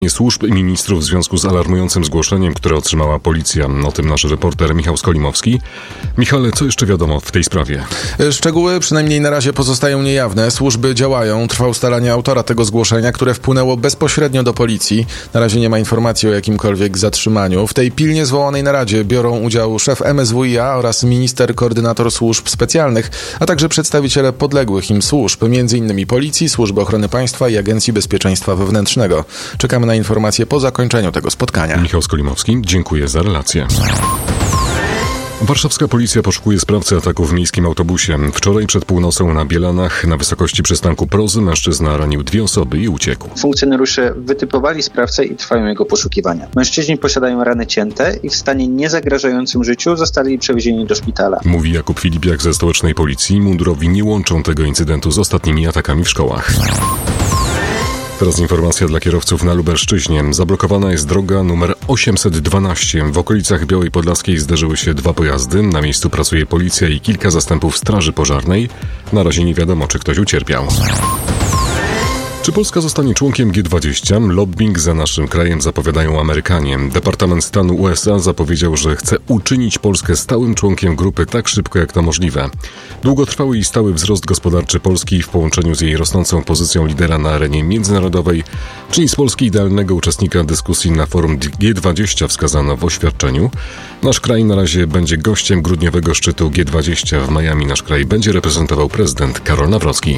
Służb i ministrów w związku z alarmującym zgłoszeniem, które otrzymała policja. O tym nasz reporter Michał Skolimowski. Michale, co jeszcze wiadomo w tej sprawie? Szczegóły przynajmniej na razie pozostają niejawne. Służby działają. Trwa ustalanie autora tego zgłoszenia, które wpłynęło bezpośrednio do policji. Na razie nie ma informacji o jakimkolwiek zatrzymaniu. W tej pilnie zwołanej naradzie biorą udział szef MSWiA oraz minister koordynator służb specjalnych, a także przedstawiciele podległych im służb, m.in. Policji, Służby Ochrony Państwa i Agencji Bezpieczeństwa Wewnętrznego. Czekamy na informacje po zakończeniu tego spotkania. Michał Skolimowski, dziękuję za relację. Warszawska policja poszukuje sprawcy ataku w miejskim autobusie. Wczoraj przed północą na Bielanach, na wysokości przystanku Prozy, mężczyzna ranił 2 osoby i uciekł. Funkcjonariusze wytypowali sprawcę i trwają jego poszukiwania. Mężczyźni posiadają rany cięte i w stanie niezagrażającym życiu zostali przewiezieni do szpitala. Mówi Jakub Filipiak ze stołecznej policji. Mundurowi nie łączą tego incydentu z ostatnimi atakami w szkołach. Teraz informacja dla kierowców na Lubelszczyźnie. Zablokowana jest droga numer 812. W okolicach Białej Podlaskiej zderzyły się 2 pojazdy. Na miejscu pracuje policja i kilka zastępów straży pożarnej. Na razie nie wiadomo, czy ktoś ucierpiał. Czy Polska zostanie członkiem G20? Lobbying za naszym krajem zapowiadają Amerykanie. Departament Stanu USA zapowiedział, że chce uczynić Polskę stałym członkiem grupy tak szybko, jak to możliwe. Długotrwały i stały wzrost gospodarczy Polski w połączeniu z jej rosnącą pozycją lidera na arenie międzynarodowej czyni z Polski idealnego uczestnika dyskusji na forum G20, wskazano w oświadczeniu. Nasz kraj na razie będzie gościem grudniowego szczytu G20 w Miami. Nasz kraj będzie reprezentował prezydent Karol Nawrocki.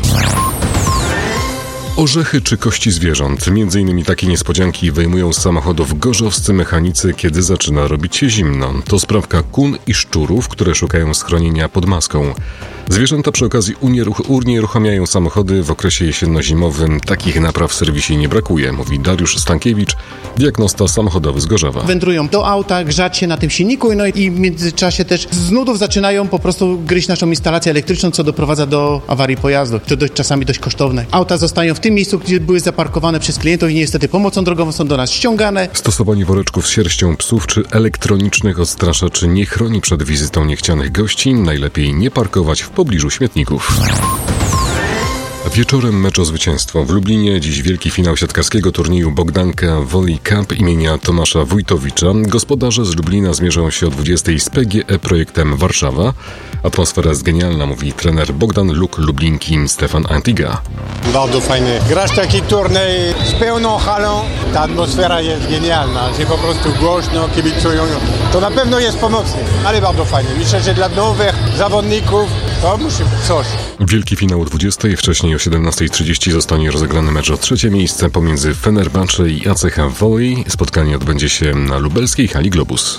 Orzechy czy kości zwierząt. Między innymi takie niespodzianki wyjmują z samochodów gorzowscy mechanicy, kiedy zaczyna robić się zimno. To sprawka kun i szczurów, które szukają schronienia pod maską. Zwierzęta przy okazji unieruchamiają samochody w okresie jesienno-zimowym. Takich napraw w serwisie nie brakuje, mówi Dariusz Stankiewicz, diagnosta samochodowy z Gorzowa. Wędrują do auta, grzać się na tym silniku i w międzyczasie też z nudów zaczynają po prostu gryźć naszą instalację elektryczną, co doprowadza do awarii pojazdu. To czasami dość kosztowne. Auta zostają w tym miejscu, gdzie były zaparkowane przez klientów i niestety pomocą drogową są do nas ściągane. Stosowanie woreczków z sierścią psów czy elektronicznych odstraszaczy nie chroni przed wizytą niechcianych gości. Najlepiej nie parkować w pobliżu śmietników. Wieczorem mecz o zwycięstwo. W Lublinie dziś wielki finał siatkarskiego turnieju Bogdanka Volley Cup imienia Tomasza Wójtowicza. Gospodarze z Lublina zmierzą się o 20:00 z PGE Projektem Warszawa. Atmosfera jest genialna, mówi trener Bogdan Luk Lublinki Stefan Antiga. Bardzo fajny. Grasz taki turniej z pełną halą. Ta atmosfera jest genialna, że po prostu głośno kibicują. To na pewno jest pomocne, ale bardzo fajnie. Myślę, że dla nowych zawodników to musi być coś. Wielki finał o 20:00, wcześniej o 17:30 zostanie rozegrany mecz o 3. miejsce pomiędzy Fenerbahce i ACH Volley. Spotkanie odbędzie się na lubelskiej hali Globus.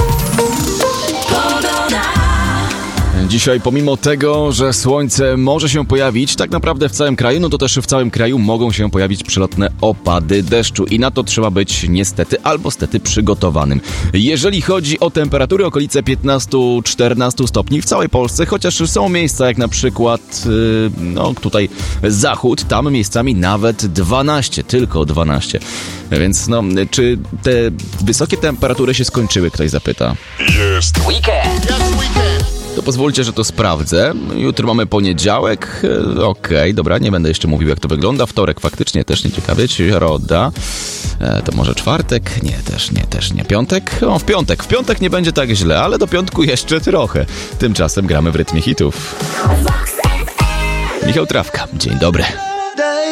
Dzisiaj pomimo tego, że słońce może się pojawić tak naprawdę w całym kraju, no to też w całym kraju mogą się pojawić przelotne opady deszczu i na to trzeba być niestety albo stety przygotowanym. Jeżeli chodzi o temperatury, okolice 15-14 stopni w całej Polsce, chociaż są miejsca jak na przykład tutaj zachód, tam miejscami nawet 12, tylko 12. Więc czy te wysokie temperatury się skończyły, ktoś zapyta. Jest weekend! To pozwólcie, że to sprawdzę. Jutro mamy poniedziałek. Okej, dobra, nie będę jeszcze mówił, jak to wygląda. Wtorek faktycznie też nieciekawy. Środa. To może czwartek? Nie, też nie. Piątek? W piątek nie będzie tak źle, ale do piątku jeszcze trochę. Tymczasem gramy w rytmie hitów. Michał Trawka, dzień dobry.